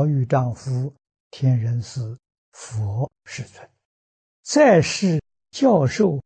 妙玉丈夫天人师佛世尊，在世教授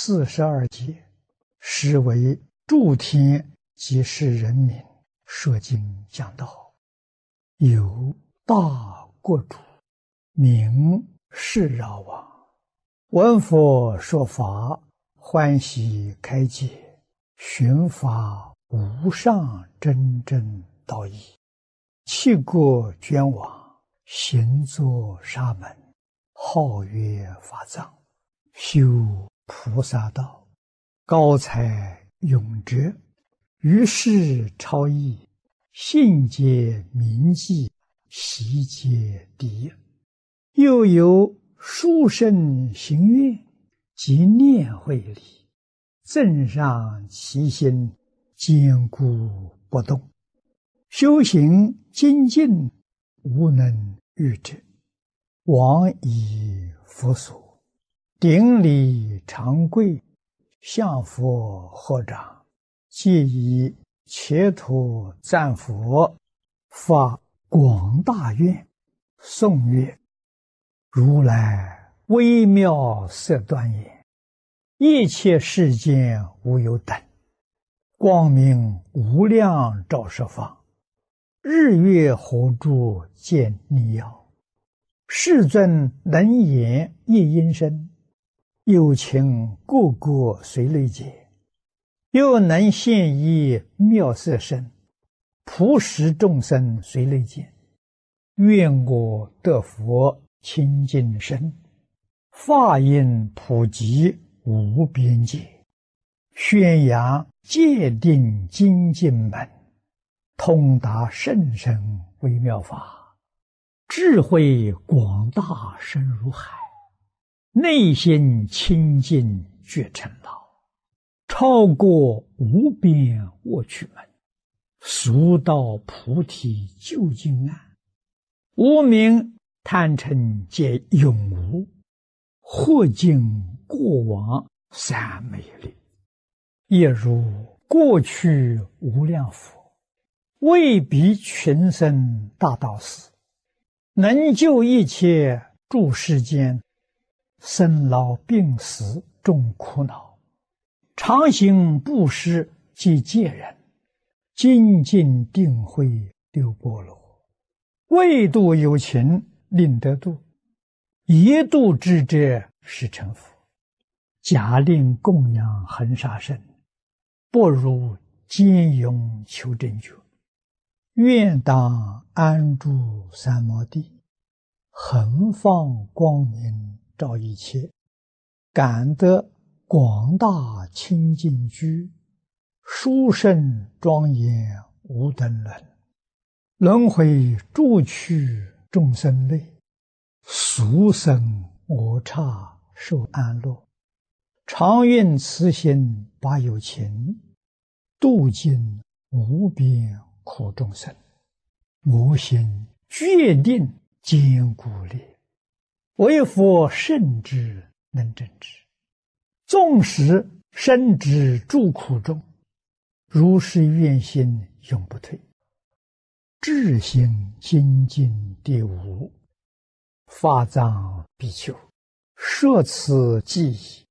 42节，实为诸天及世人民说经讲道，有大国主，名释饶王，闻佛说法，欢喜开解，寻法无上真正道义，弃国捐往，行作沙门，号曰法藏，修菩萨道，高才永哲，于世超逸，信解明记，习皆第一。又有殊胜行愿及念慧理，增上其心，坚固不动，修行精进，无能御之。往以佛所，顶礼长跪，向佛合掌，皆以切土赞佛，发广大愿，颂曰：如来微妙色端严，一切世间无有等，光明无量照十方，日月火柱见逆耀，世尊能言一音声，有情个个随类解，又能现一妙色身，普使众生随类见。愿我得佛清净身，法音普及无边界，宣扬戒定精进门，通达甚深微妙法，智慧广大深如海，内心清净觉成老，超过无边卧趣门，速到菩提究竟岸，无明贪嗔皆永无，或尽过往三昧力，亦如过去无量佛，为彼群生大道士，能救一切诸世间生老病死众苦恼，常行布施及戒人，精进定慧六波罗，为度有情令得度，一度之者是成佛。假令供养恒沙身，不如坚勇求真觉。愿当安住三摩地，恒放光明照一切，感得广大清净居，殊胜庄严无等伦，轮回诸趣众生类，俗生我刹受安乐，常愿慈心把有情，度尽无边苦众生。我心决定坚固力，为佛圣之能正之，纵使身之诸苦中，如是愿心永不退。智行精进第五，法藏比丘，摄此记忆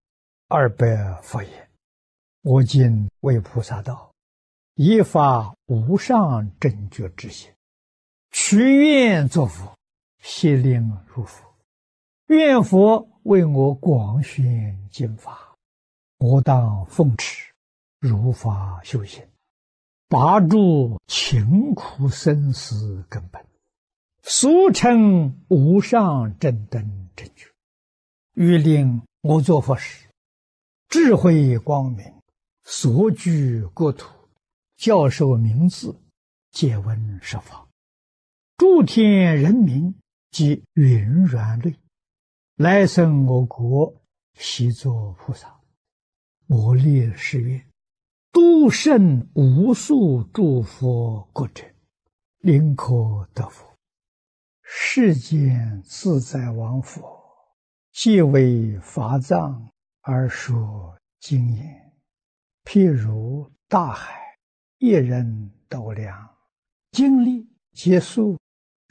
200佛言：我今为菩萨道，以发无上正觉之心，许愿作佛，悉令入佛。愿佛为我广宣经法，我当奉持，如法修行，拔除勤苦生死根本，俗称无上正等正觉。欲令我作佛时，智慧光明，所居国土，教授名字，皆闻十方，诸天人民及云软类，来生我国，悉作菩萨。我立誓愿，度胜无数诸佛国者，临可得佛。世间自在王佛，既为法藏而说经言，譬如大海，一人斗量，经历皆数，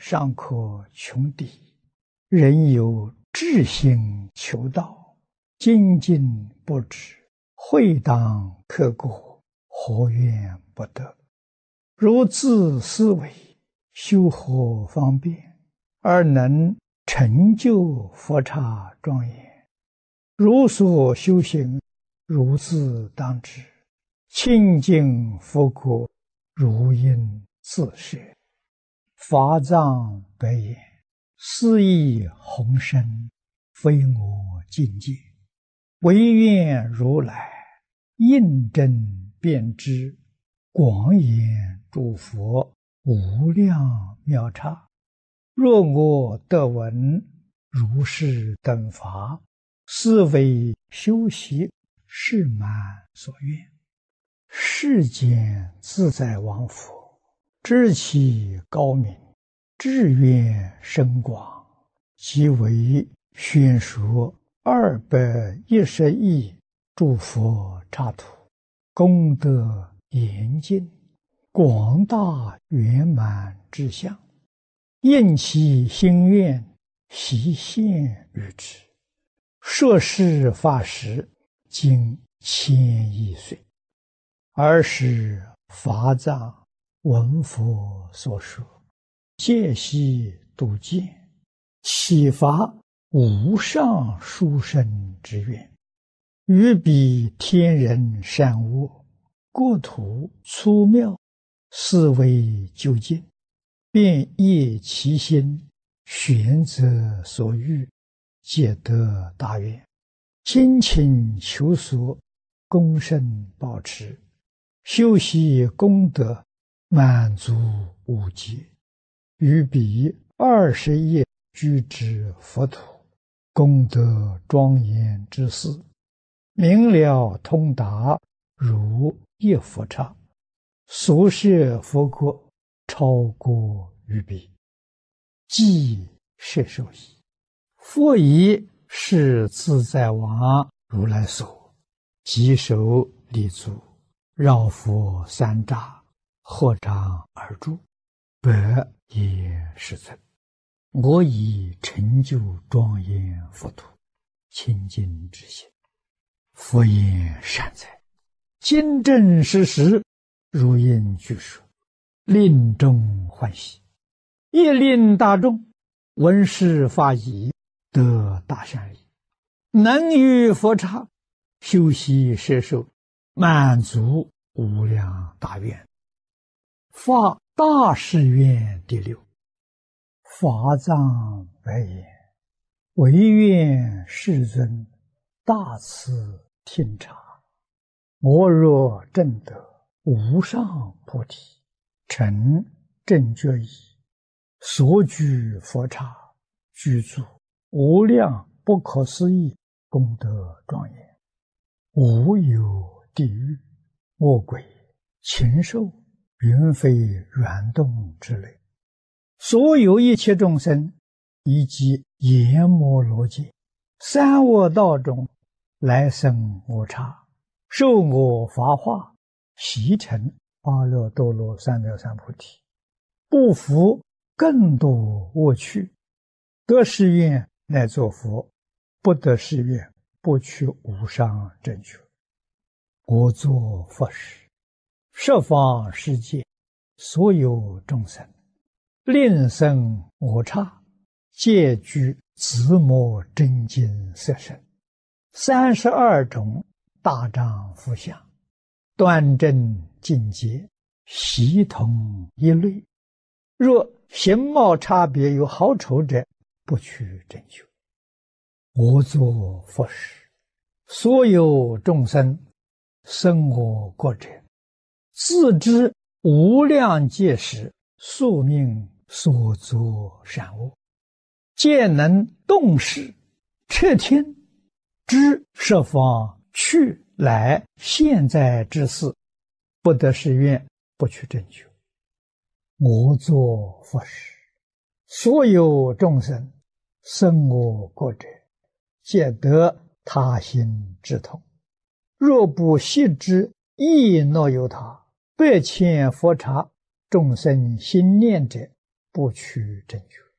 尚可穷敌，人有志心求道，精进不止，会当刻果，何怨不得？如自思维，修何方便，而能成就佛刹庄严？如所修行，如自当知，清净佛果，如应自摄。法藏白言：斯亦宏深，非我境界，唯愿如来印证遍知，广演诸佛无量妙刹。若我得闻如是等法，是为修习是满所愿。世间自在王佛，知其高明，志愿深广，即为宣说210亿诸佛刹土，功德严尽，广大圆满之相，应其心愿，悉现于之。说是法时，经1000亿岁，尔时法藏闻佛所说，戒悉度见，启发无上殊胜之愿，于彼天人善恶，国土粗妙，思维究竟，便业其心，选择所欲，皆得大愿，精勤求索，功胜保持，修习功德，满足无极，于彼20亿居之佛土，功德庄严之事，明了通达，如一佛刹，所摄佛国，超过于彼，即摄受矣。佛以是自在王如来所，即手立足，绕佛3匝，合掌而住，百也世尊，我已成就庄严佛土，清净之心。佛言：善哉，今正实实，如应具说，令众欢喜，亦令大众闻是法已，得大善利，能于佛刹修习摄受，满足无量大愿。发大誓愿第6。法藏白言：唯愿世尊大慈听察，我若证得无上菩提，成正觉已，所居佛刹，具足无量不可思议功德庄严，无有地狱、恶鬼、禽兽、云飞软动之类，所有一切众生，以及阎摩罗界、三恶道中来生我刹，受我法化，习成阿耨多罗三藐三菩提，不服更多恶趣，得誓愿乃作佛，不得誓愿不取无上正觉。我作佛时，十方世界所有众生，令生我刹，皆具自摩真经色身，32种大丈夫相，端正境界，悉同一类。若形貌差别有好丑者，不取正觉。我作佛时，所有众生生我国者，自知无量劫时宿命所作善恶，皆能动识彻听，知十方去来现在之事，不得誓愿，不取正觉。我作佛时，所有众生生我国者，皆得他心之通。若不悉知亦若有他，100千佛刹众生心念者， 不取正觉。